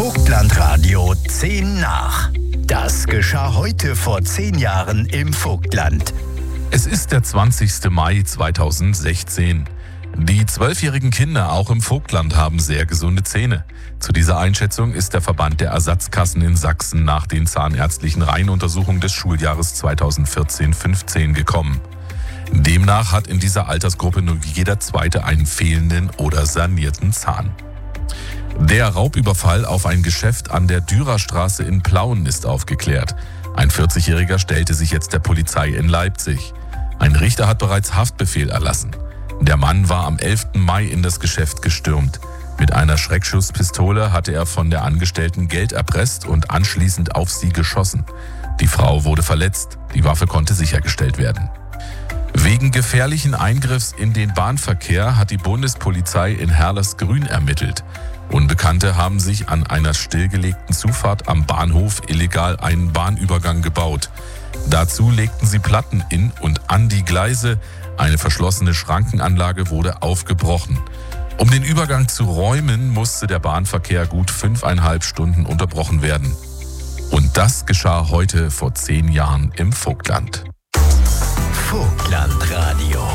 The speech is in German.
Vogtlandradio 10 nach. Das geschah heute vor 10 Jahren im Vogtland. Es ist der 20. Mai 2016. Die 12-jährigen Kinder auch im Vogtland haben sehr gesunde Zähne. Zu dieser Einschätzung ist der Verband der Ersatzkassen in Sachsen nach den zahnärztlichen Reihenuntersuchungen des Schuljahres 2014-15 gekommen. Demnach hat in dieser Altersgruppe nur jeder Zweite einen fehlenden oder sanierten Zahn. Der Raubüberfall auf ein Geschäft an der Dürerstraße in Plauen ist aufgeklärt. Ein 40-Jähriger stellte sich jetzt der Polizei in Leipzig. Ein Richter hat bereits Haftbefehl erlassen. Der Mann war am 11. Mai in das Geschäft gestürmt. Mit einer Schreckschusspistole hatte er von der Angestellten Geld erpresst und anschließend auf sie geschossen. Die Frau wurde verletzt. Die Waffe konnte sichergestellt werden. Wegen gefährlichen Eingriffs in den Bahnverkehr hat die Bundespolizei in Herlersgrün ermittelt. Unbekannte haben sich an einer stillgelegten Zufahrt am Bahnhof illegal einen Bahnübergang gebaut. Dazu legten sie Platten in und an die Gleise. Eine verschlossene Schrankenanlage wurde aufgebrochen. Um den Übergang zu räumen, musste der Bahnverkehr gut 5,5 Stunden unterbrochen werden. Und das geschah heute vor 10 Jahren im Vogtland. Vogtlandradio.